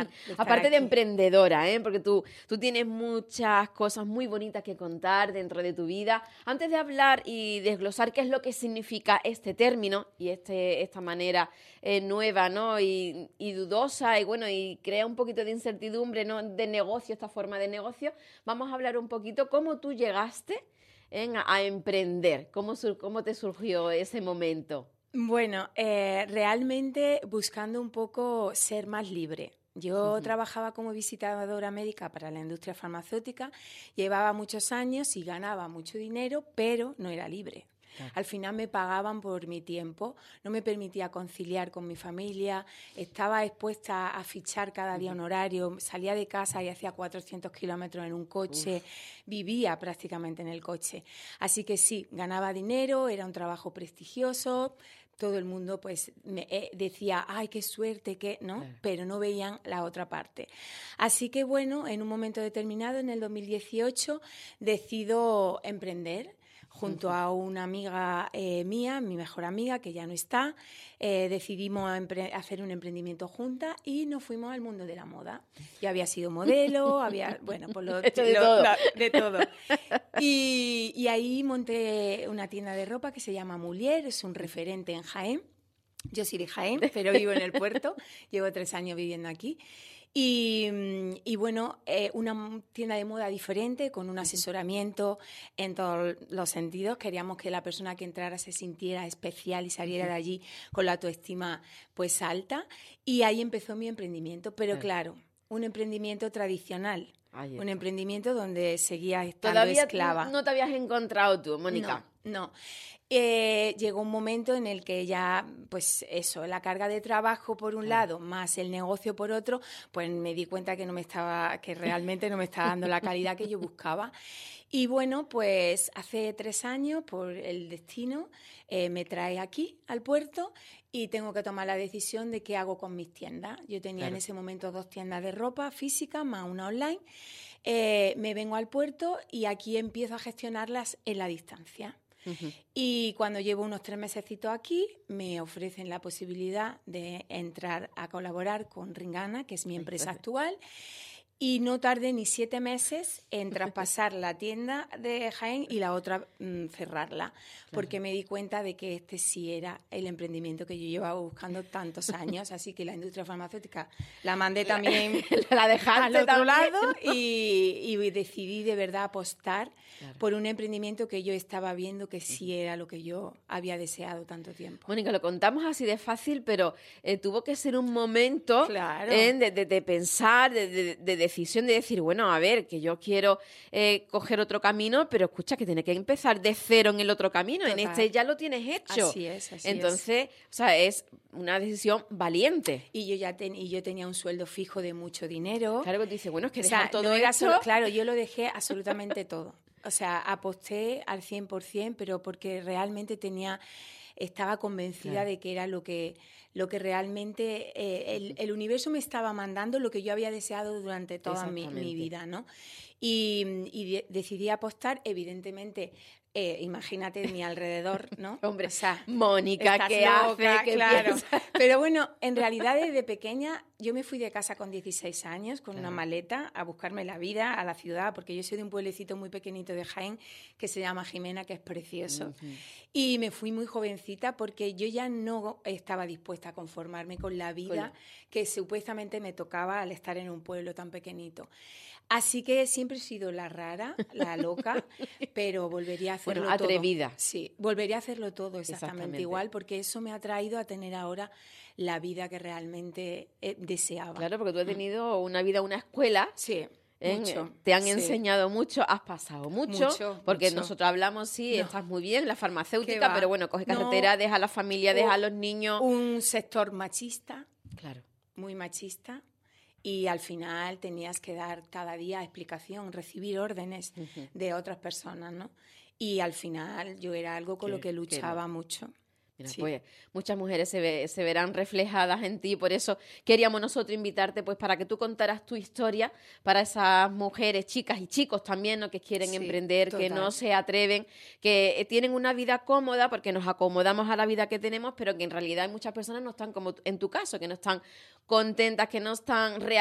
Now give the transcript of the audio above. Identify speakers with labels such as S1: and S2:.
S1: de estar
S2: Aparte de
S1: aquí.
S2: emprendedora, porque tú tienes muchas cosas muy bonitas que contar dentro de tu vida. Antes de hablar y desglosar qué es lo que significa este término y esta manera nueva, ¿no? Y dudosa y bueno, y crea un poquito de incertidumbre, ¿no? De negocio, esta forma de negocio, vamos a hablar un poquito cómo tú llegaste a emprender, cómo te surgió ese momento.
S1: Bueno, realmente buscando un poco ser más libre. Yo trabajaba como visitadora médica para la industria farmacéutica, llevaba muchos años y ganaba mucho dinero, pero no era libre.
S2: Claro.
S1: Al final me pagaban por mi tiempo, no me permitía conciliar con mi familia, estaba expuesta a fichar cada día un horario, salía de casa y hacía 400 kilómetros en un coche, vivía prácticamente en el coche. Así que sí, ganaba dinero, era un trabajo prestigioso, todo el mundo pues me decía, ay, qué suerte, ¿no?
S2: Claro.
S1: Pero no veían la otra parte. Así que bueno, en un momento determinado, en el 2018, decido emprender. Junto a una amiga mía, mi mejor amiga, que ya no está, decidimos hacer un emprendimiento juntas y nos fuimos al mundo de la moda. Yo había sido modelo, bueno, pues de todo. Y ahí monté una tienda de ropa que se llama Mulier, es un referente en Jaén. Yo soy de Jaén, pero vivo en el puerto, llevo 3 años viviendo aquí. Y bueno, una tienda de moda diferente, con un asesoramiento en todos los sentidos. Queríamos que la persona que entrara se sintiera especial y saliera de allí con la autoestima pues alta. Y ahí empezó mi emprendimiento. Pero claro, un emprendimiento tradicional. Un emprendimiento donde seguía estando
S2: Todavía
S1: esclava.
S2: No te habías encontrado tú, Mónica.
S1: No. Llegó un momento en el que ya, pues eso, la carga de trabajo por un lado, más el negocio por otro, pues me di cuenta que realmente no me estaba dando la calidad que yo buscaba. Y bueno, pues hace 3 años, por el destino, me trae aquí al puerto y tengo que tomar la decisión de qué hago con mis tiendas. Yo tenía en ese momento 2 tiendas de ropa física más una online. Me vengo al puerto y aquí empiezo a gestionarlas en la distancia. Y cuando llevo unos 3 mesecitos aquí, me ofrecen la posibilidad de entrar a colaborar con Ringana, que es mi empresa actual. Y no tardé ni 7 meses en traspasar la tienda de Jaén y la otra cerrarla, porque me di cuenta de que este sí era el emprendimiento que yo llevaba buscando tantos años. Así que la industria farmacéutica la mandé también
S2: la dejaste
S1: al otro
S2: también.
S1: lado y decidí de verdad apostar por un emprendimiento que yo estaba viendo que sí era lo que yo había deseado tanto tiempo.
S2: Mónica, lo contamos así de fácil, pero tuvo que ser un momento de pensar, de decisión, de decir, bueno, a ver, que yo quiero coger otro camino, pero escucha, que tiene que empezar de cero en el otro camino.
S1: Total.
S2: En este ya lo tienes hecho.
S1: Así es.
S2: Entonces, o sea, es una decisión valiente.
S1: Y yo tenía un sueldo fijo de mucho dinero.
S2: Claro que te dice, bueno, es que dejar todo
S1: no era
S2: esto...
S1: solo, claro, yo lo dejé absolutamente todo. O sea, aposté al 100%, pero porque realmente estaba convencida de que era lo que realmente el universo me estaba mandando, lo que yo había deseado durante toda mi vida, ¿no? Y decidí apostar, evidentemente. Imagínate mi alrededor, ¿no?
S2: Hombre,
S1: o sea,
S2: Mónica, ¿qué hace? ¿Qué piensa?
S1: Pero bueno, en realidad desde pequeña yo me fui de casa con 16 años con una maleta a buscarme la vida a la ciudad, porque yo soy de un pueblecito muy pequeñito de Jaén que se llama Jimena, que es precioso. Y me fui muy jovencita porque yo ya no estaba dispuesta a conformarme con la vida que supuestamente me tocaba al estar en un pueblo tan pequeñito. Así que siempre he sido la rara, la loca, pero volvería a hacerlo todo.
S2: Atrevida.
S1: Sí, volvería a hacerlo todo exactamente igual, porque eso me ha traído a tener ahora la vida que realmente deseaba.
S2: Claro, porque tú has tenido una vida, una escuela.
S1: Sí. Mucho,
S2: te han enseñado mucho, has pasado mucho, porque
S1: mucho.
S2: nosotros hablamos, estás muy bien, la farmacéutica, pero bueno, coge carretera, deja a la familia, deja a los niños.
S1: Un sector machista,
S2: claro,
S1: muy machista, y al final tenías que dar cada día explicación, recibir órdenes de otras personas, ¿no? Y al final yo era algo con lo que luchaba mucho.
S2: Mira, pues muchas mujeres se verán reflejadas en ti, por eso queríamos nosotros invitarte pues para que tú contaras tu historia para esas mujeres, chicas y chicos también, ¿no? Que quieren emprender, total, que no se atreven, que tienen una vida cómoda porque nos acomodamos a la vida que tenemos, pero que en realidad hay muchas personas no están como en tu caso, que no están contentas, que no están